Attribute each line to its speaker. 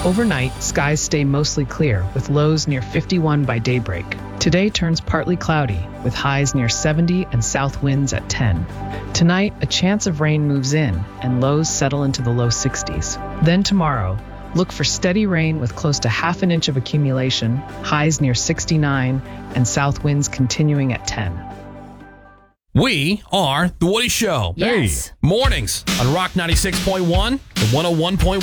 Speaker 1: Overnight, skies stay mostly clear, with lows near 51 by daybreak. Today turns partly cloudy, with highs near 70 and south winds at 10. Tonight, a chance of rain moves in, and lows settle into the low 60s. Then tomorrow, look for steady rain with close to half an inch of accumulation, highs near 69, and south winds continuing at 10.
Speaker 2: We are The Woody Show.
Speaker 3: Yes.
Speaker 2: Mornings on Rock 96.1 and 101.1.